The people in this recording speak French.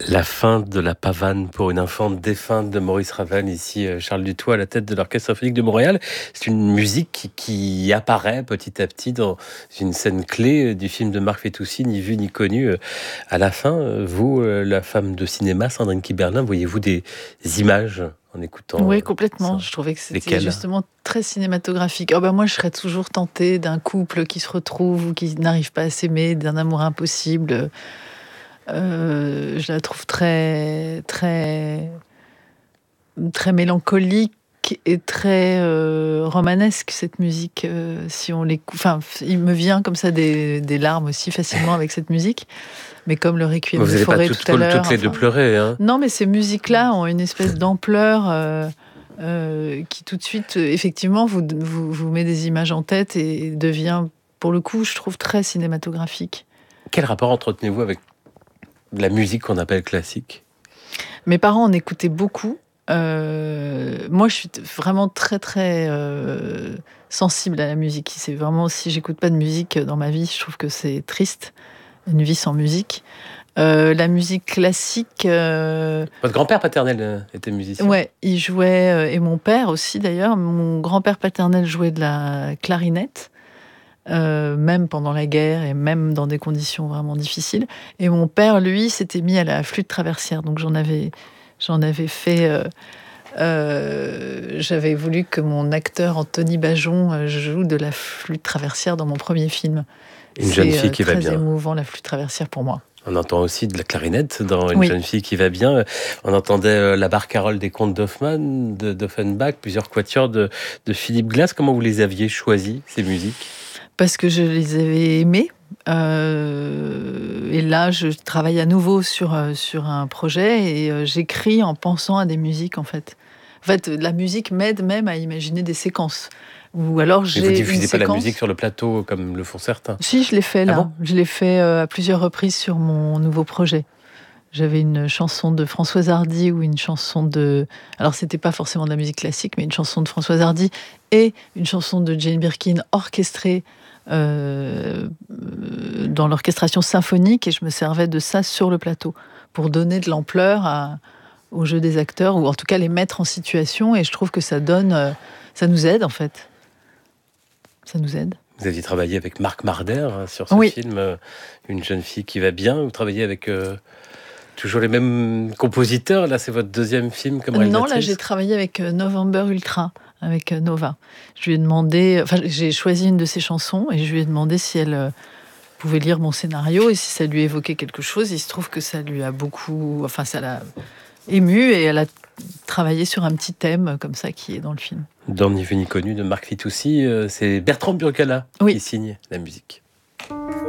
La fin de la pavane pour une infante défunte de Maurice Ravel, ici Charles Dutoit à la tête de l'Orchestre symphonique de Montréal. C'est une musique qui apparaît petit à petit dans une scène clé du film de Marc Fetoussi, Ni vu ni connu. À la fin, vous, la femme de cinéma, Sandrine Kiberlin, voyez-vous des images en écoutant Oui, complètement. ça? Je trouvais que c'était Lesquelles? justement très cinématographique. Oh, moi, je serais toujours tentée d'un couple qui se retrouve ou qui n'arrive pas à s'aimer, d'un amour impossible. Je la trouve très, très, très mélancolique et très romanesque, cette musique. Si on l'écoute, enfin, il me vient comme ça des larmes aussi facilement avec cette musique. Mais comme le Requiem Vous de n'avez pas Fauré tout à l'heure. toutes les deux pleuré, hein? Non, mais ces musiques-là ont une espèce d'ampleur qui tout de suite, effectivement, vous met des images en tête et devient, pour le coup, je trouve très cinématographique. Quel rapport entretenez-vous avec la musique qu'on appelle classique? Mes parents en écoutaient beaucoup. Moi, je suis vraiment très, très sensible à la musique. C'est vraiment, si j'écoute pas de musique dans ma vie, je trouve que c'est triste, une vie sans musique. La musique classique... Votre grand-père paternel était musicien? Ouais, il jouait, et mon père aussi d'ailleurs. Mon grand-père paternel jouait de la clarinette, même pendant la guerre et même dans des conditions vraiment difficiles. Et mon père, lui, s'était mis à la flûte traversière. Donc j'en avais fait... j'avais voulu que mon acteur Anthony Bajon joue de la flûte traversière dans mon premier film. Une jeune fille qui va très bien. émouvant, la flûte traversière, pour moi. On entend aussi de la clarinette dans Une Oui. jeune fille qui va bien. On entendait la barcarolle des contes d'Hoffmann, d'Offenbach, plusieurs quatuors de Philippe Glass. Comment vous les aviez choisis, ces musiques? Parce que je les avais aimés. Et là, je travaille à nouveau sur un projet et j'écris en pensant à des musiques, en fait. En fait, la musique m'aide même à imaginer des séquences. Ou alors Mais j'ai vous une diffusez pas la séquence... musique sur le plateau comme le font certains. Si, je l'ai fait Ah là. bon? Je l'ai fait à plusieurs reprises sur mon nouveau projet. J'avais une chanson de Françoise Hardy ou une chanson de... Alors, c'était pas forcément de la musique classique, mais une chanson de Françoise Hardy et une chanson de Jane Birkin orchestrée dans l'orchestration symphonique, et je me servais de ça sur le plateau pour donner de l'ampleur au jeu des acteurs, ou en tout cas les mettre en situation, et je trouve que ça donne... ça nous aide, en fait. Ça nous aide. Vous aviez travaillé avec Marc Marder sur ce Oui. film, Une jeune fille qui va bien. Vous travaillez avec toujours les mêmes compositeurs. Là, c'est votre deuxième film comme réalisatrice. Non, là, j'ai travaillé avec November Ultra, avec Nova. Je lui ai demandé... Enfin, j'ai choisi une de ses chansons et je lui ai demandé si elle pouvait lire mon scénario et si ça lui évoquait quelque chose. Il se trouve que ça lui a beaucoup... Enfin, ça l'a émue et elle a travaillé sur un petit thème comme ça qui est dans le film. Dans Ni vu ni connu de Marc Fitoussi, c'est Bertrand Burgala qui signe la musique.